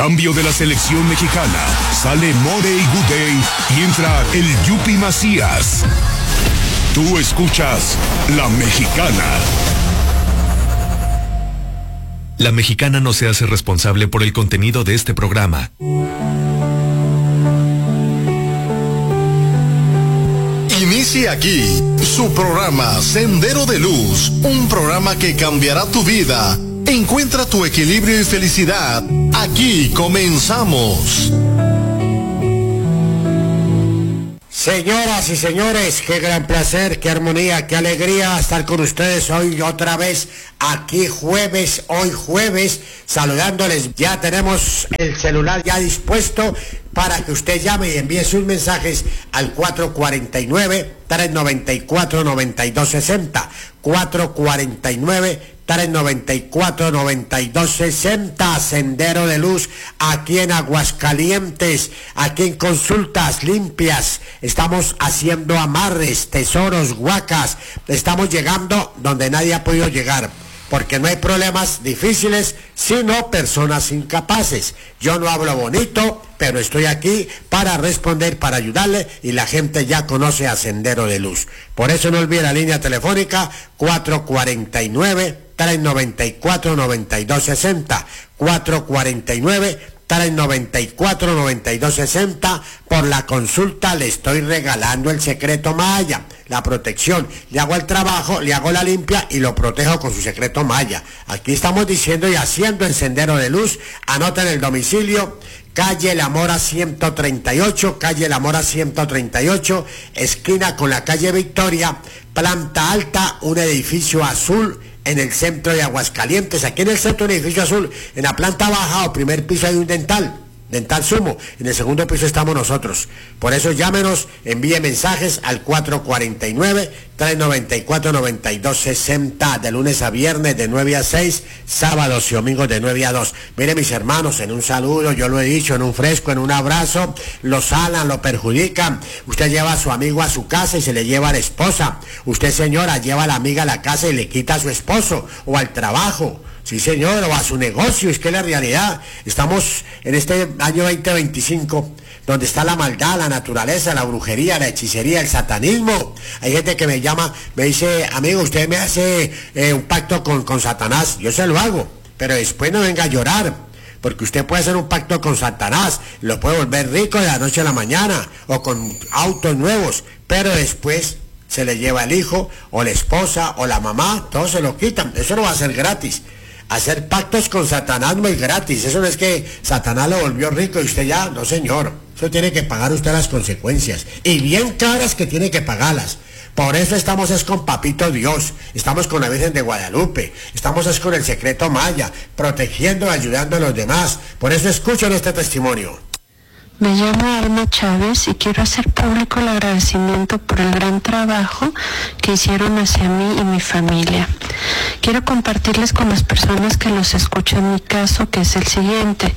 cambio de la selección mexicana, sale More y Gudey y entra el Yupi Macías. Tú escuchas La Mexicana. La Mexicana no se hace responsable por el contenido de este programa. Inicia aquí su programa Sendero de Luz, un programa que cambiará tu vida. Encuentra tu equilibrio y felicidad. Aquí comenzamos. Señoras y señores, qué gran placer, qué armonía, qué alegría estar con ustedes hoy otra vez, aquí hoy jueves, saludándoles. Ya tenemos el celular ya dispuesto para que usted llame y envíe sus mensajes al 449-394-9260, 449-394-9260, Sendero de Luz, aquí en Aguascalientes, aquí en Consultas Limpias. Estamos haciendo amarres, tesoros, huacas. Estamos llegando donde nadie ha podido llegar, porque no hay problemas difíciles, sino personas incapaces. Yo no hablo bonito, pero estoy aquí para responder, para ayudarle, y la gente ya conoce a Sendero de Luz. Por eso no olvide la línea telefónica 449-394-9260, 449-394-9260. Por la consulta le estoy regalando el secreto Maya, la protección. Le hago el trabajo, le hago la limpia y lo protejo con su secreto Maya. Aquí estamos diciendo y haciendo en Sendero de Luz. Anoten el domicilio: calle La Mora 138, calle La Mora 138, esquina con la calle Victoria, planta alta, un edificio azul en el centro de Aguascalientes. Aquí en el centro del edificio azul, en la planta baja o primer piso hay un dental Sumo. En el segundo piso estamos nosotros. Por eso llámenos, envíe mensajes al 449-394-9260, de lunes a viernes de 9 a 6, sábados y domingos de 9 a 2. Mire, mis hermanos, en un saludo, yo lo he dicho, en un fresco, en un abrazo, lo salan, lo perjudican. Usted lleva a su amigo a su casa y se le lleva a la esposa. Usted, señora, lleva a la amiga a la casa y le quita a su esposo o al trabajo. Sí, señor, o a su negocio. Es que la realidad, estamos en este año 2025, donde está la maldad, la naturaleza, la brujería, la hechicería, el satanismo. Hay gente que me llama, me dice: amigo, usted me hace un pacto con Satanás. Yo se lo hago, pero después no venga a llorar, porque usted puede hacer un pacto con Satanás, lo puede volver rico de la noche a la mañana, o con autos nuevos, pero después se le lleva el hijo, o la esposa, o la mamá, todos se lo quitan. Eso no va a ser gratis. Hacer pactos con Satanás no es gratis. Eso no es que Satanás lo volvió rico y usted ya, no, señor. Eso tiene que pagar usted las consecuencias, y bien caras que tiene que pagarlas. Por eso estamos es con Papito Dios, estamos con la Virgen de Guadalupe, estamos es con el secreto Maya, protegiendo y ayudando a los demás. Por eso escuchen este testimonio. Me llamo Alma Chávez y quiero hacer público el agradecimiento por el gran trabajo que hicieron hacia mí y mi familia. Quiero compartirles con las personas que los escuchan mi caso, que es el siguiente.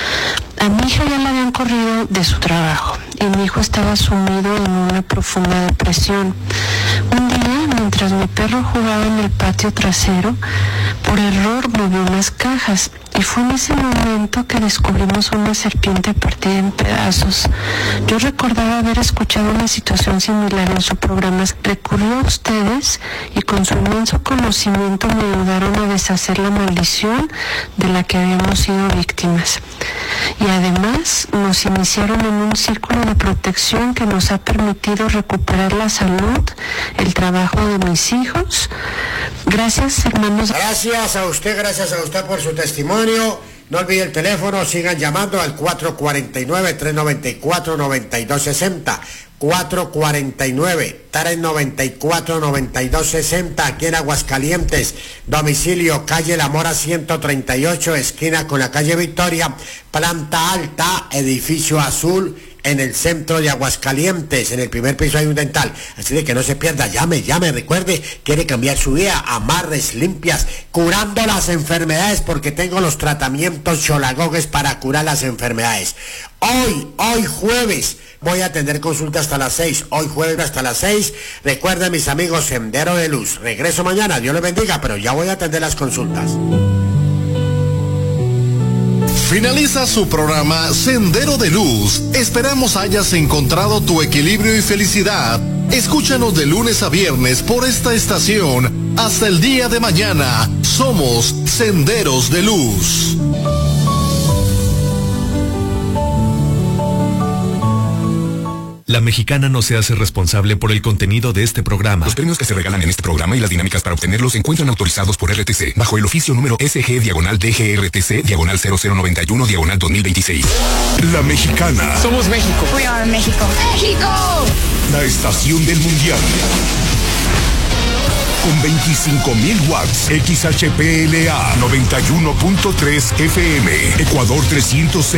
A mi hija ya la habían corrido de su trabajo y mi hijo estaba sumido en una profunda depresión. Un día, mientras mi perro jugaba en el patio trasero, por error movió unas cajas, y fue en ese momento que descubrimos una serpiente partida en pedazos. Yo recordaba haber escuchado una situación similar en su programa. Recurrió a ustedes y con su inmenso conocimiento me ayudaron a deshacer la maldición de la que habíamos sido víctimas. Y además nos iniciaron en un círculo de protección que nos ha permitido recuperar la salud, el trabajo de mis hijos. Gracias, hermanos. Gracias a usted por su testimonio. No olvide el teléfono, sigan llamando al 449-394-9260. 449-394-9260, aquí en Aguascalientes. Domicilio: calle La Mora 138, esquina con la calle Victoria, planta alta, edificio azul, en el centro de Aguascalientes. En el primer piso hay un dental, así de que no se pierda. Llame, recuerde, quiere cambiar su vida. Amarres, limpias, curando las enfermedades, porque tengo los tratamientos cholagogues para curar las enfermedades. Hoy jueves voy a atender consulta hasta las 6, hoy jueves hasta las 6. Recuerden, mis amigos, Sendero de Luz. Regreso mañana, Dios les bendiga, pero ya voy a atender las consultas. Finaliza su programa Sendero de Luz. Esperamos hayas encontrado tu equilibrio y felicidad. Escúchanos de lunes a viernes por esta estación. Hasta el día de mañana. Somos Senderos de Luz. La Mexicana no se hace responsable por el contenido de este programa. Los premios que se regalan en este programa y las dinámicas para obtenerlos se encuentran autorizados por RTC, bajo el oficio número SG/DGRTC/00121/2026. La Mexicana. Somos México. We are México. ¡México! La estación del mundial. Con 25,000 watts. XHPLA 91.3 FM. Ecuador 306.